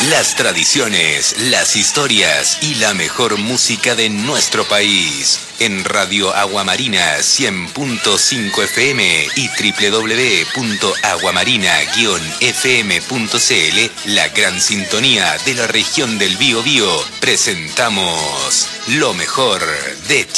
Las tradiciones, las historias y la mejor música de nuestro país. En Radio Aguamarina 100.5 FM y www.aguamarina-fm.cl, la gran sintonía de la región del Biobío, presentamos lo mejor de Chile.